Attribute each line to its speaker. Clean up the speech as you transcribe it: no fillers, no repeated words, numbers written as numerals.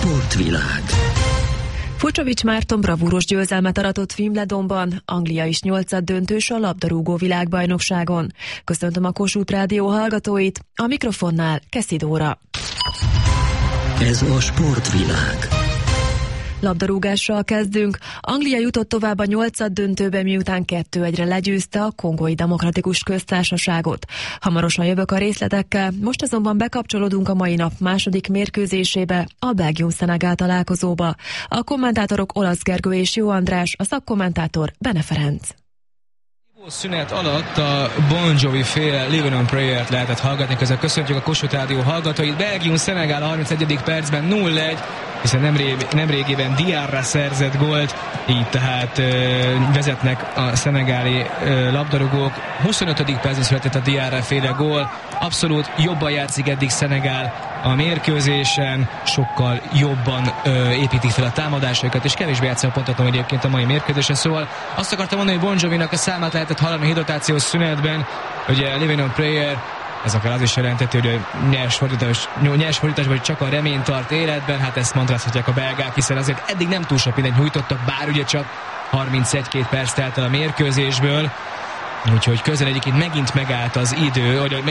Speaker 1: sportvilág.
Speaker 2: Fucsovics Márton bravúros győzelmet aratott Wimbledonban, Anglia is 8-döntős a labdarúgó világbajnokságon. Köszöntöm a Kossuth Rádió hallgatóit, a mikrofonnál Keszi Dóra.
Speaker 1: Ez a sportvilág.
Speaker 2: Labdarúgással kezdünk. Anglia jutott tovább a 8-döntőbe, miután 2-1-re legyőzte a Kongói Demokratikus Köztársaságot. Hamarosan jövök a részletekkel, most azonban bekapcsolódunk a mai nap második mérkőzésébe, a Belgium-Szenegál találkozóba. A kommentátorok Olasz Gergő és Jó András, a szakkommentátor Bene Ferenc.
Speaker 3: Szünet alatt a Bon Jovi féle Living on Prayer-t lehetett hallgatni, közben köszöntjük a Kossuth Rádió hallgatóit. Belgium-Szenegál a 31. percben 0-1, hiszen nemrégiben Diarra szerzett gólt, így tehát vezetnek a szenegáli labdarúgók. 25. percben született a Diarra féle gól, abszolút jobban játszik eddig Szenegál a mérkőzésen, sokkal jobban építik fel a támadásaikat, és kevésbé játszik a pontatlan egyébként a mai mérkőzésen. Szóval azt akartam mondani, hogy Bon Jovinak a számát lehetett hallani a hidratációs szünetben, ugye Living on Prayer, ez akár az is jelenteti, hogy a nyers fordítás vagy csak a remény tart életben, hát ezt mantrázhatják a belgák, hiszen azért eddig nem túl sok mindent nyújtottak, bár ugye csak 31-2 perc telt el a mérkőzésből, úgyhogy közel egyébként megint megállt az idő, hogy